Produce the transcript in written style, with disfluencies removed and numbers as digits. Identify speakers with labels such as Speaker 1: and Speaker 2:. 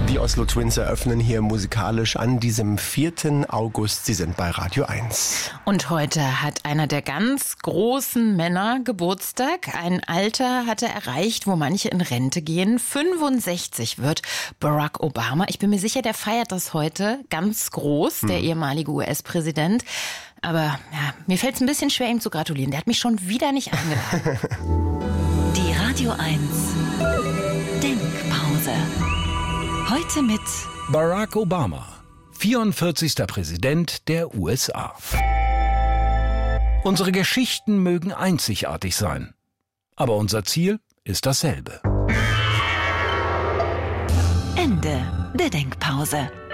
Speaker 1: Die Oslo Twins eröffnen hier musikalisch an diesem 4. August. Sie sind bei Radio 1.
Speaker 2: Und heute hat einer der ganz großen Männer Geburtstag. Ein Alter hat er erreicht, wo manche in Rente gehen. 65 wird Barack Obama. Ich bin mir sicher, der feiert das heute ganz groß, der ehemalige US-Präsident. Aber ja, mir fällt es ein bisschen schwer, ihm zu gratulieren. Der hat mich schon wieder nicht eingeladen.
Speaker 3: Die Radio 1 Denkpause. Heute mit
Speaker 4: Barack Obama, 44. Präsident der USA. Unsere Geschichten mögen einzigartig sein, aber unser Ziel ist dasselbe.
Speaker 3: Ende der Denkpause.